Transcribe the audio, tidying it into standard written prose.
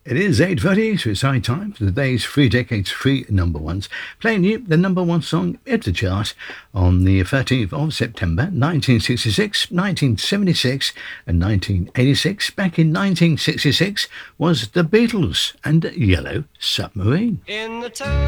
It is 8:30, so it's high time for today's 3 Decades 3 number ones. Playing you the number one song at the chart on the 13th of September, 1966, 1976 and 1986. Back in 1966 was The Beatles and Yellow Submarine. In the